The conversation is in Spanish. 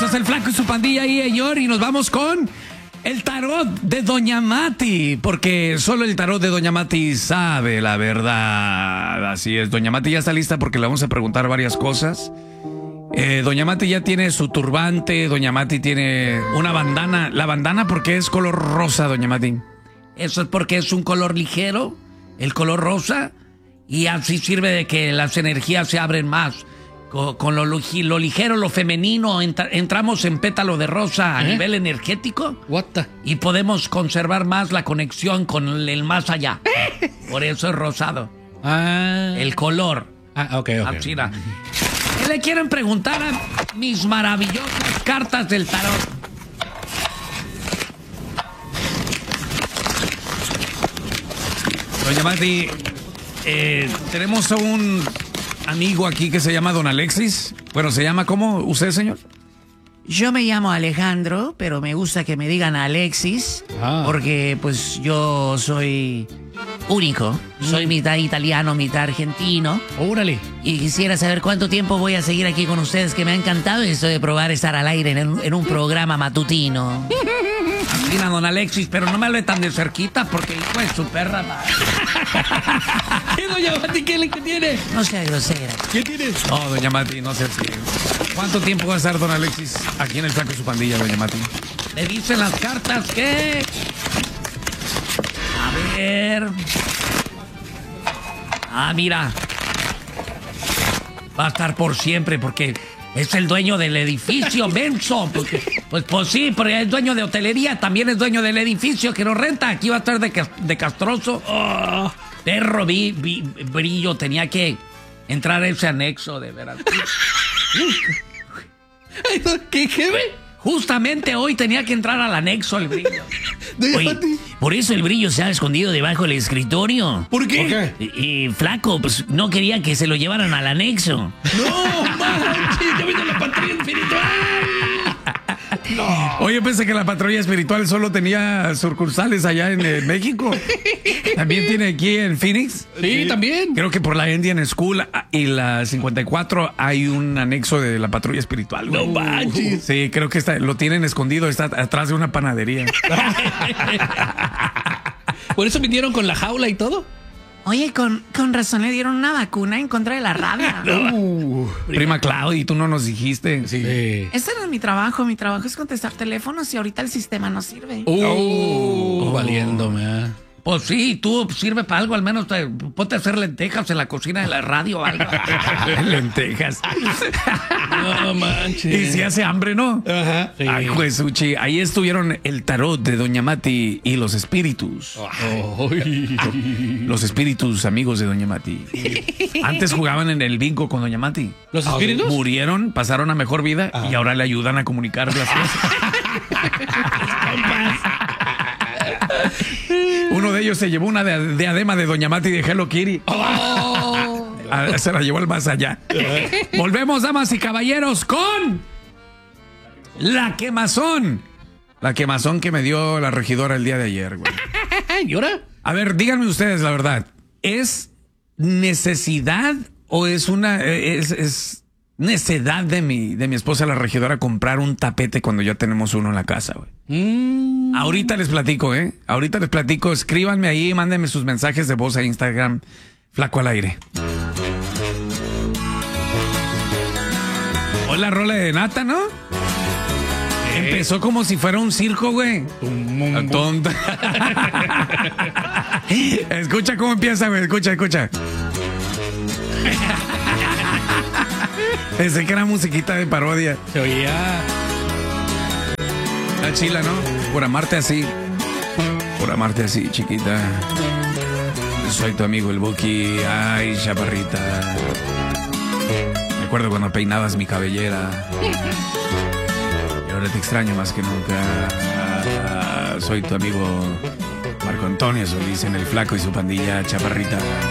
Somos el Flaco y su pandilla y señor, y nos vamos con el tarot de Doña Mati, porque solo el tarot de Doña Mati sabe la verdad. Así es, Doña Mati ya está lista porque le vamos a preguntar varias cosas. Doña Mati ya tiene su turbante, Doña Mati tiene una bandana. La bandana, ¿por qué es color rosa, Doña Mati? Eso es porque es un color ligero, el color rosa, y así sirve de que las energías se abren más. Con lo ligero, lo femenino, entramos en pétalo de rosa a nivel energético. Y podemos conservar más la conexión con el más allá. Por eso es rosado. El color. Ok. Alcina. ¿Qué le quieren preguntar a mis maravillosas cartas del tarot? Doña Mati, tenemos a un amigo aquí que se llama Don Alexis. Bueno, ¿se llama cómo usted, señor? Yo me llamo Alejandro, pero me gusta que me digan Alexis, porque pues yo soy único. Soy mitad italiano, mitad argentino. Órale. Y quisiera saber cuánto tiempo voy a seguir aquí con ustedes, que me ha encantado esto de probar estar al aire en un programa matutino. Mira, Don Alexis, pero no me hable tan de cerquita porque hijo de su perra. ¿Qué, Doña Mati? ¿Qué tiene? No sea grosera. ¿Qué tienes? No, Doña Mati, no sé si... ¿Cuánto tiempo va a estar Don Alexis aquí en el Flaco y su pandilla, Doña Mati? Me dicen las cartas que... A ver... mira. Va a estar por siempre porque es el dueño del edificio, menso. Pues sí, pero es dueño de hotelería, también es dueño del edificio que nos renta. Aquí va a estar de castroso. Perro, brillo, tenía que entrar a ese anexo, de veras. ¿Qué ve? Justamente hoy tenía que entrar al anexo el brillo. Oye, por eso el brillo se ha escondido debajo del escritorio. ¿Por qué? Y Flaco, pues no quería que se lo llevaran al anexo. ¡No, manches! ¡Ya vino la patrulla espiritual! No. Oye, pensé que la patrulla espiritual solo tenía sucursales allá en México. ¿También tiene aquí en Phoenix? Sí, también. Creo que por la Indian School y la 54 hay un anexo de la patrulla espiritual. No manches. Sí, creo que lo tienen escondido, está atrás de una panadería. ¿Por eso vinieron con la jaula y todo? Oye, con razón le dieron una vacuna en contra de la rabia. Prima Claudia, tú no nos dijiste. Sí. Ese no es mi trabajo es contestar teléfonos y ahorita el sistema no sirve. Valiéndome. Pues sí, tú sirve para algo, al menos ponte a hacer lentejas en la cocina de la radio o algo. Lentejas. No manches. Y si hace hambre, ¿no? Ajá. Sí. Ay, Juesuchi, ahí estuvieron el tarot de Doña Mati y los espíritus. Los espíritus amigos de Doña Mati. Antes jugaban en el bingo con Doña Mati. ¿Los espíritus? Murieron, pasaron a mejor vida y ahora le ayudan a comunicar las cosas. Uno de ellos se llevó una diadema de Doña Mati de Hello Kitty. Se la llevó al más allá. Volvemos, damas y caballeros, con la quemazón. La quemazón que me dio la regidora el día de ayer, güey. ¿Y ahora? A ver, díganme ustedes la verdad. ¿Es necesidad o es es necedad de mi esposa la regidora comprar un tapete cuando ya tenemos uno en la casa, güey? Ahorita les platico, Ahorita les platico. Escríbanme ahí, mándenme sus mensajes de voz a Instagram, Flaco al Aire. Hola, rola de nata, ¿no? Empezó como si fuera un circo, güey. Tonta. Escucha cómo empieza, güey. Escucha. Pensé que era musiquita de parodia. Se oía. La chila, ¿no? Por amarte así, chiquita. Soy tu amigo el Buki. Ay, chaparrita. Recuerdo cuando peinabas mi cabellera. Y ahora te extraño más que nunca. Soy tu amigo Marco Antonio Solís en el Flaco y su pandilla, chaparrita.